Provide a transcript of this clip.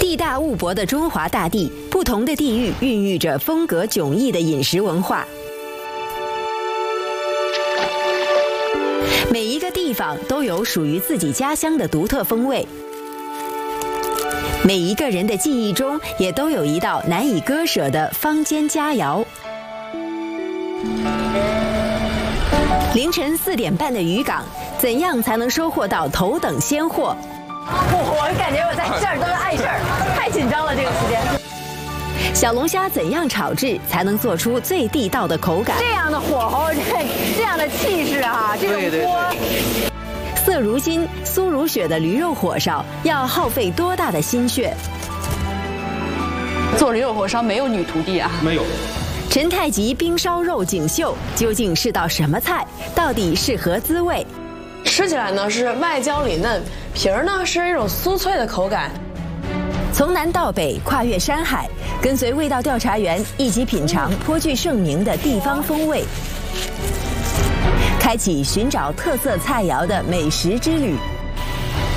地大物博的中华大地，不同的地域孕育着风格迥异的饮食文化。每一个地方都有属于自己家乡的独特风味，每一个人的记忆中也都有一道难以割舍的坊间佳肴。凌晨4点半的渔港，怎样才能收获到头等鲜货？ 我感觉我在这儿都碍事儿，太紧张了这个时间。 小龙虾怎样炒制才能做出最地道的口感？ 这样的火候，这样的气势啊，这种锅。 色如金、酥如雪的驴肉火烧要耗费多大的心血？ 做驴肉火烧没有女徒弟啊？ 没有。 陈太极冰烧肉锦绣究竟是道什么菜？到底是何滋味？ 吃起来呢是外焦里嫩，皮儿呢是一种酥脆的口感。 从南到北，跨越山海，跟随味道调查员一起品尝颇具盛名的地方风味，开启寻找特色菜肴的美食之旅。